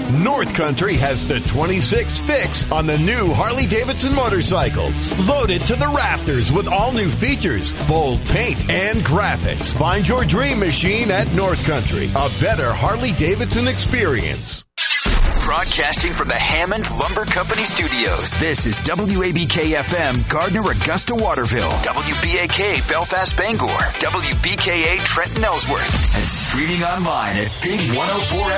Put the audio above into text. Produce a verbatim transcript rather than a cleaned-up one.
North Country has the twenty-six fix on the new Harley-Davidson motorcycles. Loaded to the rafters with all new features, bold paint, and graphics. Find your dream machine at North Country. A better Harley-Davidson experience. Broadcasting from the Hammond Lumber Company Studios, this is W A B K F M, Gardner, Augusta, Waterville, W B A K, Belfast, Bangor, W B K A, Trenton, Ellsworth, and streaming online at Big one oh four